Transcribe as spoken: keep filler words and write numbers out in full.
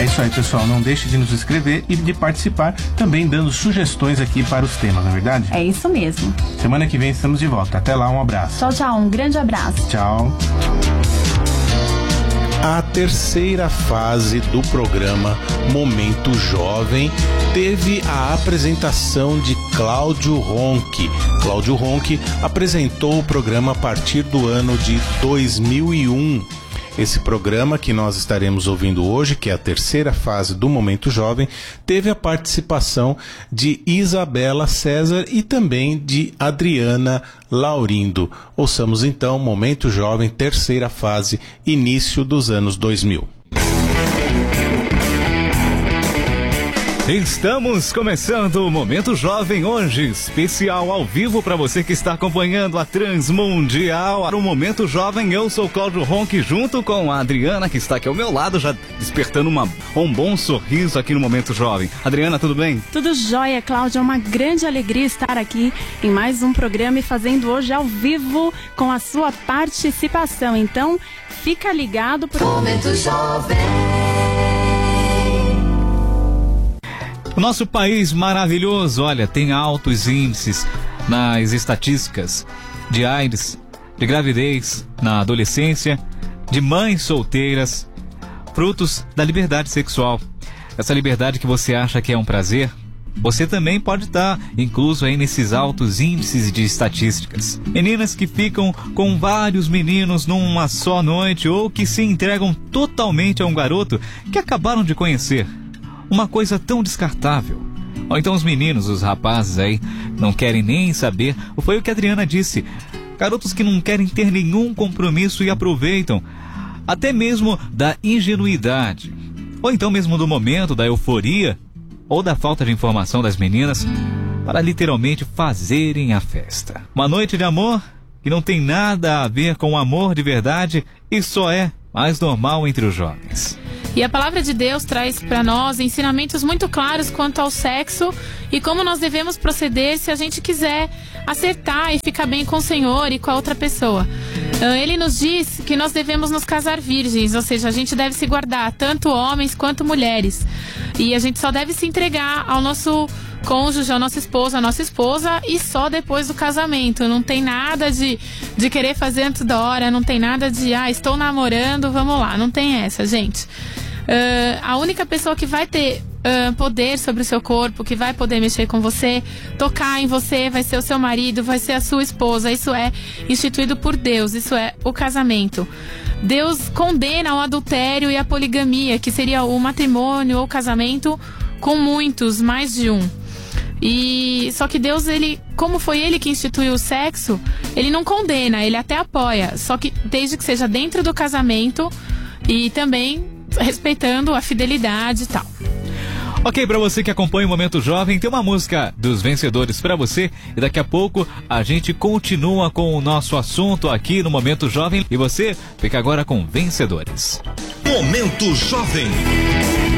É isso aí, pessoal. Não deixe de nos escrever e de participar, também dando sugestões aqui para os temas, não é verdade? É isso mesmo. Semana que vem estamos de volta. Até lá, um abraço. Tchau, tchau. Um grande abraço. Tchau. A terceira fase do programa Momento Jovem teve a apresentação de Cláudio Ronchi. Cláudio Ronchi apresentou o programa a partir do ano de dois mil e um. Esse programa que nós estaremos ouvindo hoje, que é a terceira fase do Momento Jovem, teve a participação de Isabela César e também de Adriana Laurindo. Ouçamos então Momento Jovem, terceira fase, início dos anos dois mil. Estamos começando o Momento Jovem hoje, especial ao vivo para você que está acompanhando a Transmundial. Para o Momento Jovem, eu sou Cláudio Ronchi, junto com a Adriana, que está aqui ao meu lado, já despertando uma, um bom sorriso aqui no Momento Jovem. Adriana, tudo bem? Tudo jóia, Cláudio. É uma grande alegria estar aqui em mais um programa e fazendo hoje ao vivo com a sua participação. Então, fica ligado para o Momento Jovem. O nosso país maravilhoso, olha, tem altos índices nas estatísticas de AIDS, de gravidez na adolescência, de mães solteiras, frutos da liberdade sexual. Essa liberdade que você acha que é um prazer, você também pode estar incluso aí nesses altos índices de estatísticas. Meninas que ficam com vários meninos numa só noite ou que se entregam totalmente a um garoto que acabaram de conhecer. Uma coisa tão descartável. Ou então os meninos, os rapazes aí, não querem nem saber. Foi o que a Adriana disse. Garotos que não querem ter nenhum compromisso e aproveitam até mesmo da ingenuidade. Ou então mesmo do momento da euforia ou da falta de informação das meninas para literalmente fazerem a festa. Uma noite de amor que não tem nada a ver com o amor de verdade e só é mais normal entre os jovens. E a palavra de Deus traz para nós ensinamentos muito claros quanto ao sexo e como nós devemos proceder se a gente quiser acertar e ficar bem com o Senhor e com a outra pessoa. Ele nos diz que nós devemos nos casar virgens, ou seja, a gente deve se guardar, tanto homens quanto mulheres. E a gente só deve se entregar ao nosso cônjuge, ao nosso esposo, à nossa esposa e só depois do casamento. Não tem nada de, de querer fazer antes da hora, não tem nada de, ah, estou namorando, vamos lá. Não tem essa, gente. Uh, a única pessoa que vai ter uh, poder sobre o seu corpo, que vai poder mexer com você, tocar em você, vai ser o seu marido, vai ser a sua esposa. Isso é instituído por Deus, isso é o casamento. Deus condena o adultério e a poligamia, que seria o matrimônio ou o casamento com muitos, mais de um. E só que Deus, ele, como foi ele que instituiu o sexo, ele não condena, ele até apoia, só que desde que seja dentro do casamento e também respeitando a fidelidade e tal. Ok, pra você que acompanha o Momento Jovem, tem uma música dos vencedores pra você e daqui a pouco a gente continua com o nosso assunto aqui no Momento Jovem e você fica agora com Vencedores. Momento Jovem.